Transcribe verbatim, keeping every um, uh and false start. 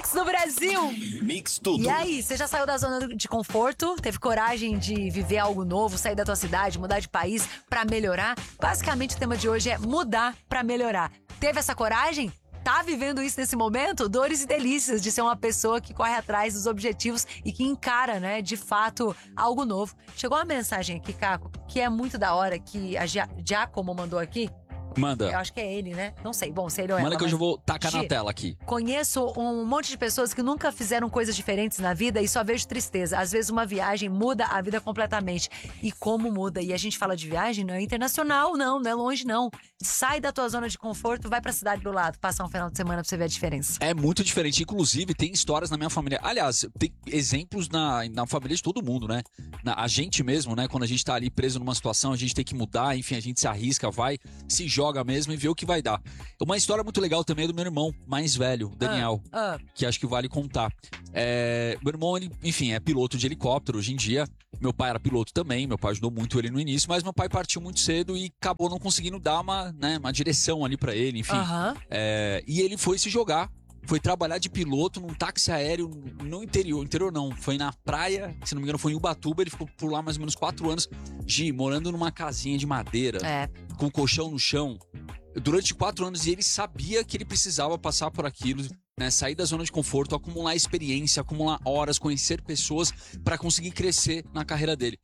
Mix do Brasil. Mix tudo. E aí, você já saiu da zona de conforto? Teve coragem de viver algo novo, sair da tua cidade, mudar de país pra melhorar? Basicamente, o tema de hoje é mudar pra melhorar. Teve essa coragem? Tá vivendo isso nesse momento? Dores e delícias de ser uma pessoa que corre atrás dos objetivos e que encara, né, de fato, algo novo. Chegou uma mensagem aqui, Caco, que é muito da hora, que a Gia- Giacomo mandou aqui. Manda. Eu acho que é ele, né? Não sei. Bom, se ele ou ela. Manda que eu mas- já vou tacar na Gi, tela aqui. Conheço um monte de pessoas que nunca fizeram coisas diferentes na vida e só vejo tristeza. Às vezes uma viagem muda a vida completamente. E como muda? E a gente fala de viagem, não é internacional, não, não é longe, não. Sai da tua zona de conforto, vai pra cidade do lado, passar um final de semana pra você ver a diferença. É muito diferente. Inclusive, tem histórias na minha família. Aliás, tem exemplos na, na família de todo mundo, né? Na, a gente mesmo, né? Quando a gente tá ali preso numa situação, a gente tem que mudar, enfim, a gente se arrisca, vai, se joga mesmo e vê o que vai dar. Uma história muito legal também é do meu irmão mais velho, Daniel, Ah, que acho que vale contar. É, meu irmão, ele, enfim, é piloto de helicóptero hoje em dia. Meu pai era piloto também, meu pai ajudou muito ele no início, mas meu pai partiu muito cedo e acabou não conseguindo dar uma, né, uma direção ali pra ele, enfim. aham. É, e ele foi se jogar, foi trabalhar de piloto num táxi aéreo no interior, interior não, foi na praia, se não me engano foi em Ubatuba, ele ficou por lá mais ou menos quatro anos, Gi, morando numa casinha de madeira, É. com colchão no chão, durante quatro anos, e ele sabia que ele precisava passar por aquilo, né, sair da zona de conforto, acumular experiência, acumular horas, conhecer pessoas pra conseguir crescer na carreira dele.